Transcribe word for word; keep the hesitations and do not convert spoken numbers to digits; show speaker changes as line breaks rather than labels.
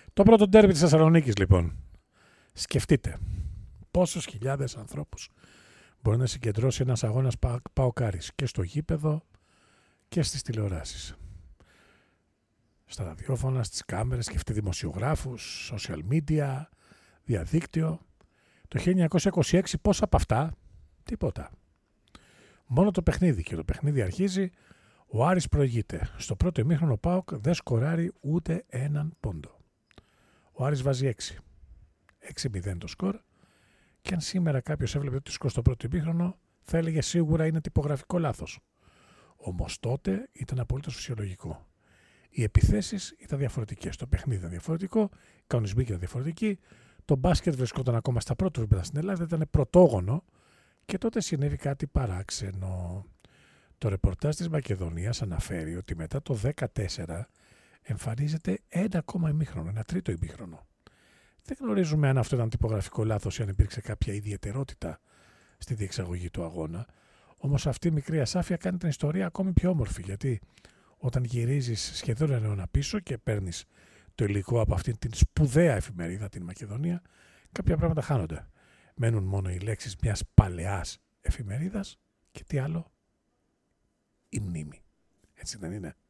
Το πρώτο ντέρμπι της Θεσσαλονίκης, λοιπόν. Σκεφτείτε πόσους χιλιάδες ανθρώπους μπορεί να συγκεντρώσει ένας αγώνας ΠΑΟΚ-Άρης και στο γήπεδο και στις τηλεοράσεις. Στα ραδιόφωνα, στις κάμερες, σκεφτείτε δημοσιογράφους, social media, διαδίκτυο. Το χίλια εννιακόσια είκοσι έξι πόσα από αυτά, τίποτα. Μόνο το παιχνίδι, και το παιχνίδι αρχίζει, ο Άρης προηγείται. Στο πρώτο ημίχρονο ο ΠΑΟΚ δεν σκοράρει ούτε έναν πόντο. Ο Άρης βάζει έξι. έξι μηδέν το σκορ, και αν σήμερα κάποιος έβλεπε το σκορ στο πρώτο ημίχρονο, θα έλεγε σίγουρα είναι τυπογραφικό λάθος. Όμως τότε ήταν απολύτως φυσιολογικό. Οι επιθέσεις ήταν διαφορετικές, το παιχνίδι ήταν διαφορετικό, οι κανονισμοί ήταν διαφορετικοί, το μπάσκετ βρισκόταν ακόμα στα πρώτα βήματα στην Ελλάδα, ήταν πρωτόγονο, και τότε συνέβη κάτι παράξενο. Το ρεπορτάζ της Μακεδονίας αναφέρει ότι μετά το δεκατέσσερα εμφανίζεται ένα ακόμα ημίχρονο, ένα τρίτο ημίχρονο. Δεν γνωρίζουμε αν αυτό ήταν τυπογραφικό λάθος ή αν υπήρξε κάποια ιδιαιτερότητα στη διεξαγωγή του αγώνα. Όμως αυτή η μικρή ασάφεια κάνει την ιστορία ακόμη πιο όμορφη, γιατί όταν γυρίζεις σχεδόν ένα αιώνα πίσω και παίρνεις το υλικό από αυτήν την σπουδαία εφημερίδα, την Μακεδονία, κάποια πράγματα χάνονται. Μένουν μόνο οι λέξεις μιας παλαιάς εφημερίδας και τι άλλο? Η μνήμη. Έτσι δεν είναι?